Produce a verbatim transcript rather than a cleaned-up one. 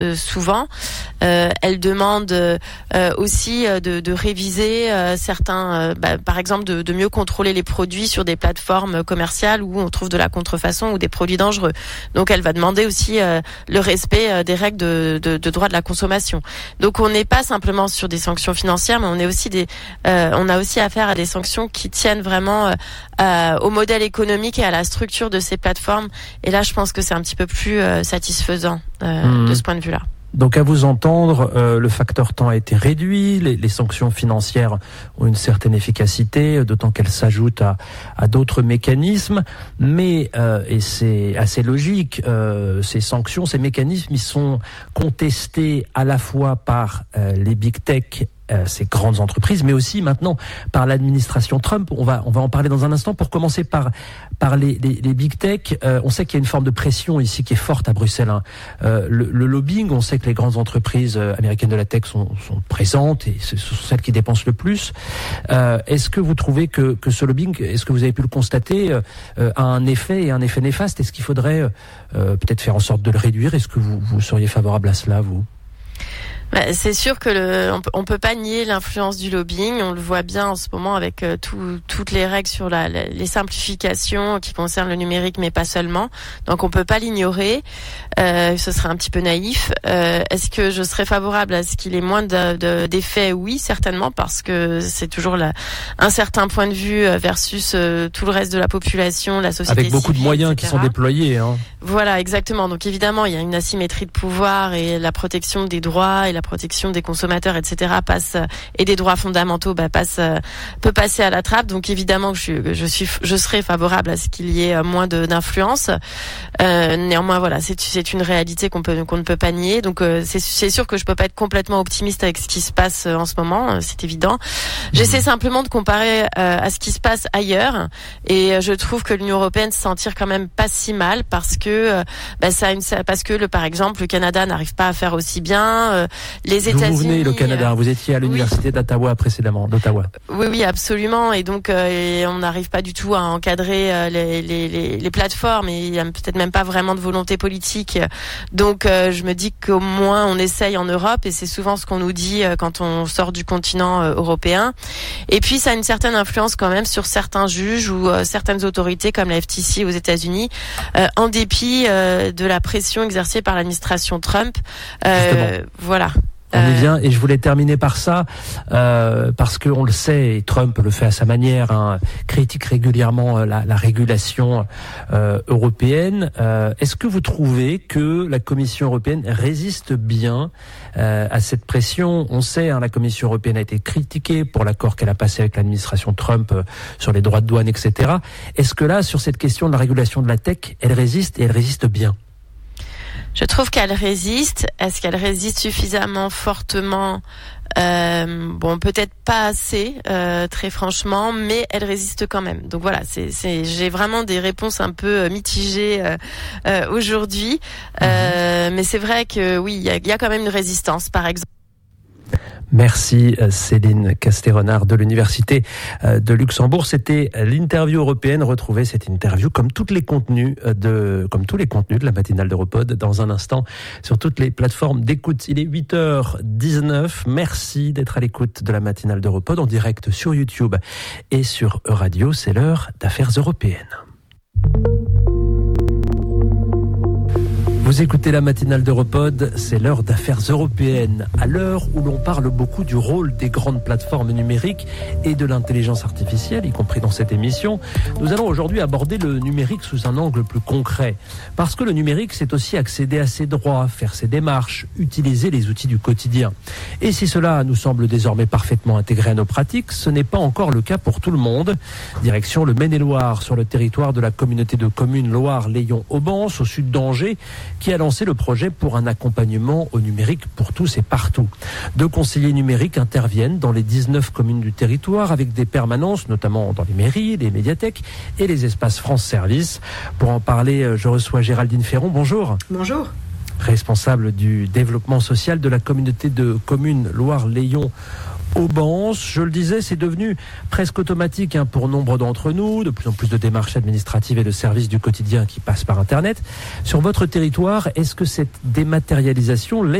Euh, souvent, euh, elle demande euh, aussi euh, de, de réviser euh, certains, euh, bah, par exemple, de, de mieux contrôler les produits sur des plateformes commerciales où on trouve de la contrefaçon ou des produits dangereux. Donc, elle va demander aussi euh, le respect euh, des règles de, de, de droit de la consommation. Donc, on n'est pas simplement sur des sanctions financières, mais on est aussi des, euh, on a aussi affaire à des sanctions qui tiennent vraiment euh, euh, au modèle économique et à la structure de ces plateformes. Et là, je pense que c'est un petit peu plus euh, satisfaisant euh, mmh. de ce point de vue-là. Donc à vous entendre, euh, le facteur temps a été réduit, les, les sanctions financières ont une certaine efficacité, d'autant qu'elles s'ajoutent à, à d'autres mécanismes. Mais, euh, et c'est assez logique, euh, ces sanctions, ces mécanismes, ils sont contestés à la fois par euh, les big tech, euh, ces grandes entreprises, mais aussi maintenant par l'administration Trump. On va, on va en parler dans un instant. Pour commencer par, par les, les, les big tech, euh, on sait qu'il y a une forme de pression ici qui est forte à Bruxelles. Hein. Euh, le, le lobbying, on sait que les grandes entreprises américaines de la tech sont, sont présentes et ce sont celles qui dépensent le plus. Euh, est-ce que vous trouvez que, que ce lobbying, est-ce que vous avez pu le constater, euh, a un effet et un effet néfaste? Est-ce qu'il faudrait euh, peut-être faire en sorte de le réduire? Est-ce que vous, vous seriez favorable à cela, vous? Bah, c'est sûr que le, on, peut, on peut pas nier l'influence du lobbying. On le voit bien en ce moment avec euh, tout, toutes les règles sur la, la, les simplifications qui concernent le numérique, mais pas seulement. Donc on peut pas l'ignorer. Euh, ce serait un petit peu naïf. Euh, est-ce que je serais favorable à ce qu'il ait moins de, de, d'effets? Oui, certainement, parce que c'est toujours la, un certain point de vue versus euh, tout le reste de la population, la société avec beaucoup civile, de moyens et cetera qui sont déployés. Hein. Voilà, exactement. Donc évidemment, il y a une asymétrie de pouvoir et la protection des droits et la protection des consommateurs, et cetera passe et des droits fondamentaux, bah, passe peut passer à la trappe. Donc évidemment, je, je suis, je serais favorable à ce qu'il y ait moins de, d'influence. Euh, néanmoins, voilà, c'est, c'est une réalité qu'on peut, qu'on ne peut pas nier. Donc euh, c'est, c'est sûr que je peux pas être complètement optimiste avec ce qui se passe en ce moment, c'est évident. J'essaie simplement de comparer euh, à ce qui se passe ailleurs, et je trouve que l'Union européenne s'en tire quand même pas si mal parce que, euh, bah, ça a une, parce que le, par exemple, le Canada n'arrive pas à faire aussi bien. Euh, les États-Unis. Vous venez le Canada, vous étiez à l'université oui. d'Ottawa précédemment, d'Ottawa. Oui, oui, absolument. Et donc, euh, et on n'arrive pas du tout à encadrer euh, les, les, les, les plateformes. Et il y a peut-être même pas vraiment de volonté politique. Donc, euh, je me dis qu'au moins on essaye en Europe. Et c'est souvent ce qu'on nous dit euh, quand on sort du continent euh, européen. Et puis, ça a une certaine influence quand même sur certains juges ou euh, certaines autorités comme la F T C aux États-Unis, euh, en dépit euh, de la pression exercée par l'administration Trump. Euh, voilà. On y vient, et je voulais terminer par ça, euh, parce que on le sait, et Trump le fait à sa manière, hein, critique régulièrement la, la régulation euh, européenne. Euh, est-ce que vous trouvez que la Commission européenne résiste bien euh, à cette pression? On sait, hein, la Commission européenne a été critiquée pour l'accord qu'elle a passé avec l'administration Trump euh, sur les droits de douane, et cetera. Est-ce que là, sur cette question de la régulation de la tech, elle résiste et elle résiste bien? Je trouve qu'elle résiste. Est-ce qu'elle résiste suffisamment fortement? Euh, bon, peut-être pas assez, euh, très franchement, mais elle résiste quand même. Donc voilà, c'est, c'est, j'ai vraiment des réponses un peu mitigées euh, euh, aujourd'hui. Euh, mmh. Mais c'est vrai que oui, il y a, y a quand même une résistance, par exemple. Merci Céline Castérenard de l'Université de Luxembourg. C'était l'interview européenne. Retrouvez cette interview comme toutes les contenus de, comme tous les contenus de la matinale d'Europod dans un instant sur toutes les plateformes d'écoute. Il est huit heures dix-neuf. Merci d'être à l'écoute de la matinale d'Europod en direct sur YouTube et sur Euradio. C'est l'heure d'affaires européennes. Vous écoutez la matinale d'Europod, c'est l'heure d'affaires européennes. À l'heure où l'on parle beaucoup du rôle des grandes plateformes numériques et de l'intelligence artificielle, y compris dans cette émission, nous allons aujourd'hui aborder le numérique sous un angle plus concret. Parce que le numérique, c'est aussi accéder à ses droits, faire ses démarches, utiliser les outils du quotidien. Et si cela nous semble désormais parfaitement intégré à nos pratiques, ce n'est pas encore le cas pour tout le monde. Direction le Maine-et-Loire, sur le territoire de la communauté de communes Loire-Layon-Aubance, au sud d'Angers, qui a lancé le projet pour un accompagnement au numérique pour tous et partout. Deux conseillers numériques interviennent dans les dix-neuf communes du territoire avec des permanences, notamment dans les mairies, les médiathèques et les espaces France Service. Pour en parler, je reçois Géraldine Ferron. Bonjour. Bonjour. Responsable du développement social de la communauté de communes Loire-Layon Aubances, je le disais, c'est devenu presque automatique hein, pour nombre d'entre nous, de plus en plus de démarches administratives et de services du quotidien qui passent par Internet. Sur votre territoire, est-ce que cette dématérialisation